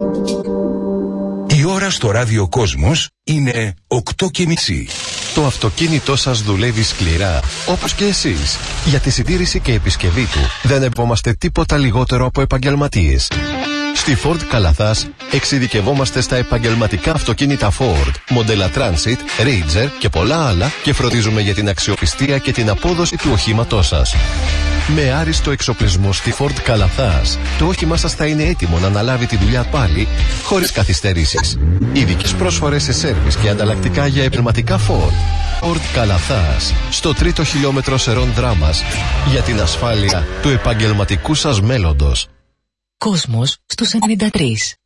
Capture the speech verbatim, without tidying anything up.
Η ώρα στο Ράδιο Κόσμος είναι οκτώ και μισή. Το αυτοκίνητό σας δουλεύει σκληρά, όπως και εσείς. Για τη συντήρηση και επισκευή του δεν επόμαστε τίποτα λιγότερο από επαγγελματίες. Στη Ford Καλαθάς εξειδικευόμαστε στα επαγγελματικά αυτοκίνητα Ford, μοντέλα Transit, Ranger και πολλά άλλα και φροντίζουμε για την αξιοπιστία και την απόδοση του οχήματός σας. Με άριστο εξοπλισμό στη Ford Καλαθάς, το όχημά σας θα είναι έτοιμο να αναλάβει τη δουλειά πάλι, χωρίς καθυστερήσεις. Ειδικές πρόσφορες σε σέρβις και ανταλλακτικά για επαγγελματικά Ford. Ford Καλαθάς, στο τρίτο χιλιόμετρο Σερών Δράμας, για την ασφάλεια του επαγγελματικού σας μέλλοντος. Κόσμος στους ενενήντα τρία.